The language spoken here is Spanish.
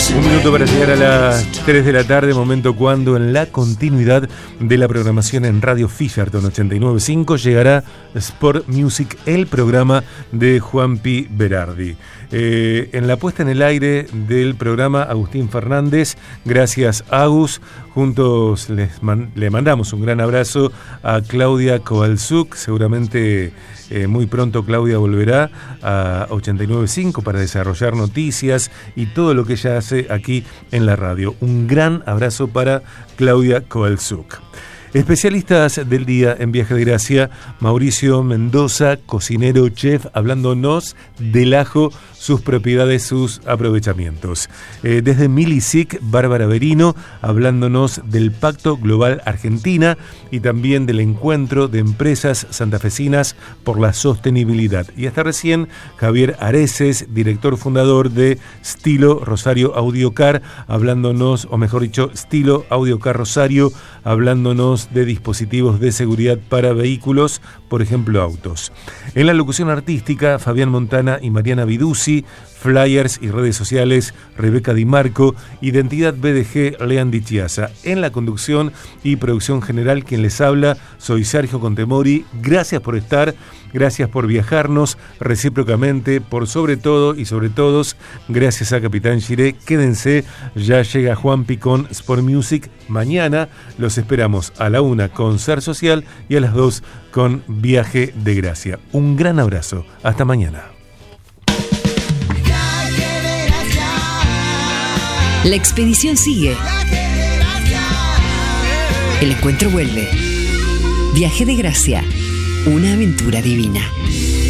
Un minuto para llegar a las 3 de la tarde, momento cuando en la continuidad de la programación en Radio Fisherton 89.5 llegará Sport Music, el programa de Juanpi Berardi. En la puesta en el aire del programa, Agustín Fernández. Gracias, Agus. Juntos le mandamos un gran abrazo a Claudia Kowalczuk. Seguramente muy pronto Claudia volverá a 89.5 para desarrollar noticias y todo lo que ella hace aquí en la radio. Un gran abrazo para Claudia Kowalczuk. Especialistas del día en Viaje de Gracia, Mauricio Mendoza, cocinero, chef, hablándonos del ajo, sus propiedades, sus aprovechamientos. Desde Milisic, Bárbara Berino, hablándonos del Pacto Global Argentina y también del encuentro de empresas santafesinas por la sostenibilidad. Y hasta recién, Javier Areces, director fundador de Stilo Rosario Audiocar, hablándonos, o mejor dicho, Stilo Audiocar Rosario, hablándonos de dispositivos de seguridad para vehículos, por ejemplo autos. En la locución artística, Fabián Montana y Mariana Viduzzi. Flyers y redes sociales, Rebeca Di Marco. Identidad BDG, Leandri Chiasa. En la conducción y producción general, quien les habla, soy Sergio Contemori. Gracias por estar, gracias por viajarnos recíprocamente, por sobre todo y sobre todos, gracias a Capitán Giré. Quédense, ya llega Juanpi con Sport Music. Mañana los esperamos a la 1 con Ser Social y a las 2 con Viaje de Gracia. Un gran abrazo, hasta mañana. La expedición sigue. El encuentro vuelve. Viaje de Gracia, una aventura divina.